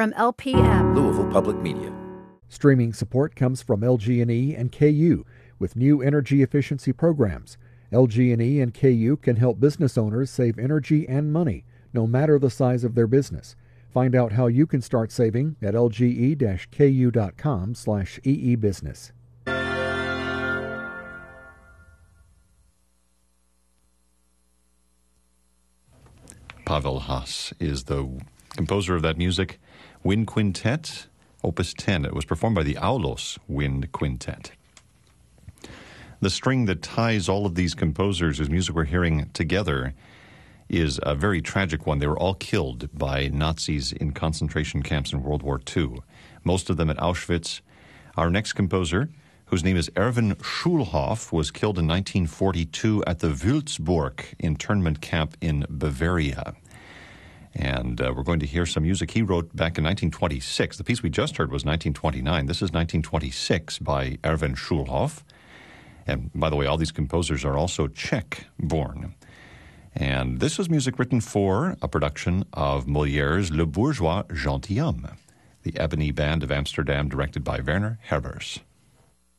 from LPM. Louisville Public Media. Streaming support comes from LG&E and KU with new energy efficiency programs. LG&E and KU can help business owners save energy and money, no matter the size of their business. Find out how you can start saving at lge-ku.com/EEbusiness. Pavel Haas is the composer of that music. Wind Quintet, Opus 10. It was performed by the Aulos Wind Quintet. The string that ties all of these composers whose music we're hearing together is a very tragic one. They were all killed by Nazis in concentration camps in World War II, most of them at Auschwitz. Our next composer, whose name is Erwin Schulhoff, was killed in 1942 at the Wülzburg internment camp in Bavaria. And we're going to hear some music he wrote back in 1926. The piece we just heard was 1929. This is 1926 by Erwin Schulhoff. And by the way, all these composers are also Czech-born. And this was music written for a production of Molière's Le Bourgeois Gentilhomme, the Ebony Band of Amsterdam, directed by Werner Herbers.